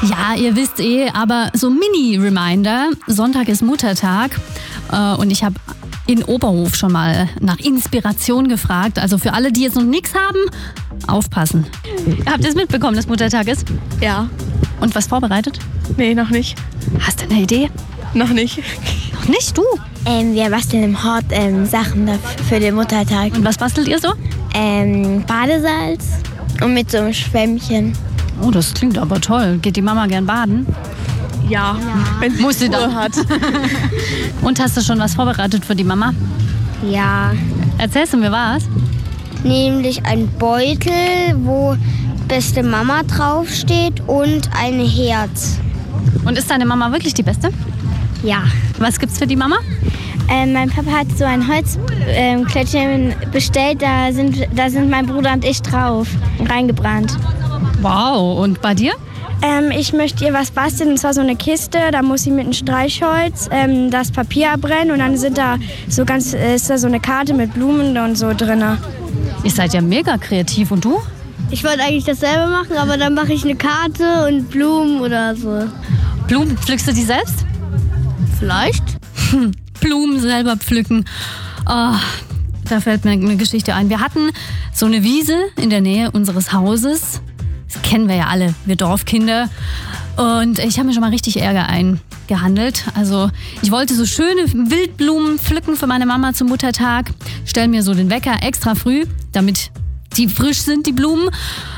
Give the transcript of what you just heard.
Ja, ihr wisst aber so Mini-Reminder. Sonntag ist Muttertag und ich habe in Oberhof schon mal nach Inspiration gefragt. Also für alle, die jetzt noch nichts haben, aufpassen. Habt ihr es mitbekommen, dass Muttertag ist? Ja. Und was vorbereitet? Nee, noch nicht. Hast du eine Idee? Noch nicht. Noch nicht, du? Wir basteln im Hort Sachen für den Muttertag. Und was bastelt ihr so? Badesalz und mit so einem Schwämmchen. Oh, das klingt aber toll. Geht die Mama gern baden? Ja. Wenn sie Muss sie dann. hat. Und hast du schon was vorbereitet für die Mama? Ja. Erzählst du mir was? Nämlich ein Beutel, wo beste Mama draufsteht und ein Herz. Und ist deine Mama wirklich die Beste? Ja. Was gibt's für die Mama? Mein Papa hat so ein Holzklötzchen bestellt, da sind mein Bruder und ich drauf reingebrannt. Wow, und bei dir? Ich möchte ihr was basteln, und zwar so eine Kiste, da muss sie mit einem Streichholz das Papier abbrennen und dann ist da so eine Karte mit Blumen und so drin. Ihr seid ja mega kreativ. Und du? Ich wollte eigentlich dasselbe machen, aber dann mache ich eine Karte und Blumen oder so. Blumen, pflückst du die selbst? Vielleicht? Blumen selber pflücken. Oh, da fällt mir eine Geschichte ein. Wir hatten so eine Wiese in der Nähe unseres Hauses. Das kennen wir ja alle, wir Dorfkinder. Und ich habe mir schon mal richtig Ärger eingehandelt. Also ich wollte so schöne Wildblumen pflücken für meine Mama zum Muttertag. Stell mir so den Wecker extra früh, damit die frisch sind, die Blumen.